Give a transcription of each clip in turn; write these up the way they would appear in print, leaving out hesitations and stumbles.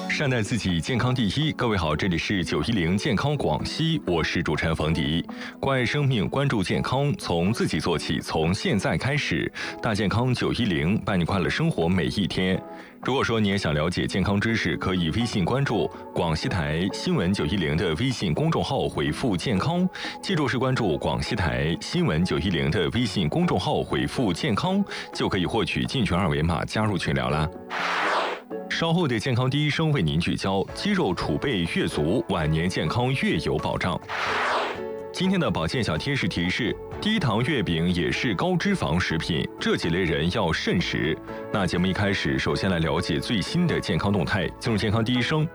善待自己，健康第一。各位好，这里是910健康广西，我是主持人冯迪。关爱生命，关注健康，从自己做起，从现在开始。大健康910，伴你快乐生活每一天。如果说你也想了解健康知识，可以微信关注广西台新闻910的微信公众号，回复健康。记住是关注广西台新闻910的微信公众号，回复健康，就可以获取进群二维码，加入群聊啦。稍后的健康第一声为您聚焦：肌肉储备越足，晚年健康越有保障。今天的保健小贴士提示：低糖月饼也是高脂肪食品，这几类人要慎食。那节目一开始，首先来了解最新的健康动态，进入健康第一声。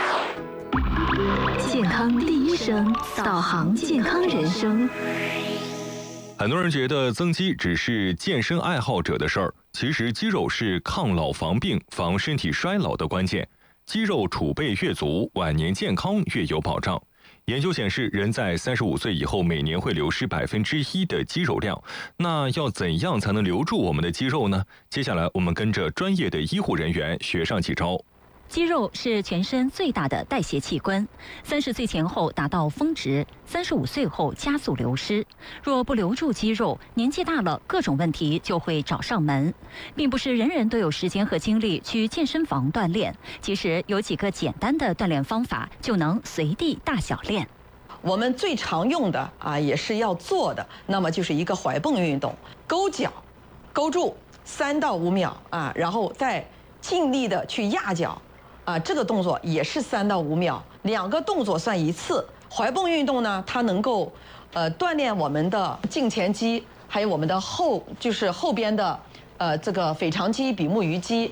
健康第一声，导航健康人生。 很多人觉得增肌只是健身爱好者的事儿，其实肌肉是抗老防病、防身体衰老的关键。肌肉储备越足，晚年健康越有保障。研究显示，人在35岁以后，每年会流失1%的肌肉量。那要怎样才能留住我们的肌肉呢？接下来我们跟着专业的医护人员学上几招。 肌肉是全身最大的代谢器官，30岁前后达到峰值，35岁后加速流失。若不留住肌肉，年纪大了，各种问题就会找上门。并不是人人都有时间和精力去健身房锻炼，其实有几个简单的锻炼方法就能随地大小练。 我们最常用的也是要做的，那么就是一个踝泵运动，勾脚，勾住3到5秒然后再尽力的去压脚。这个动作也是3到5秒，2个动作算一次。踝泵运动呢，它能够锻炼我们的胫前肌，还有我们的后边的这个腓肠肌、比目鱼肌。